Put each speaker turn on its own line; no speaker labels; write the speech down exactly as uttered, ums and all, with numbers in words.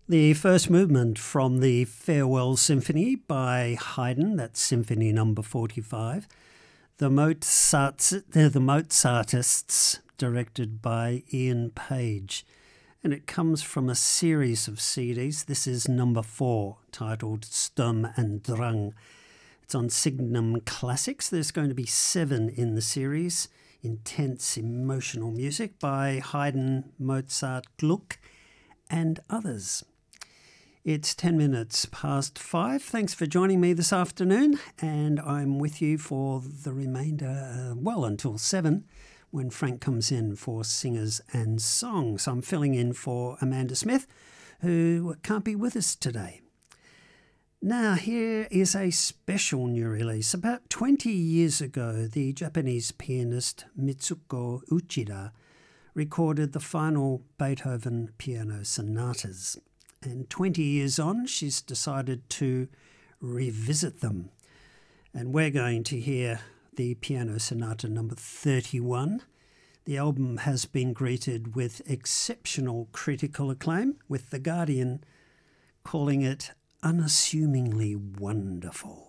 The first movement from the Farewell Symphony by Haydn, that's Symphony number forty-five. The Mozarts, they're the Mozartists, directed by Ian Page. And it comes from a series of C Ds. This is number four, titled Sturm und Drang. It's on Signum Classics. There's going to be seven in the series. Intense emotional music by Haydn, Mozart, Gluck, and others. It's ten minutes past five. Thanks for joining me this afternoon, and I'm with you for the remainder, uh, well, until seven, when Frank comes in for Singers and Songs. I'm filling in for Amanda Smith, who can't be with us today. Now, here is a special new release. About twenty years ago, the Japanese pianist Mitsuko Uchida recorded the final Beethoven piano sonatas. And twenty years on, she's decided to revisit them. And we're going to hear the Piano Sonata number thirty-one. The album has been greeted with exceptional critical acclaim, with The Guardian calling it unassumingly wonderful.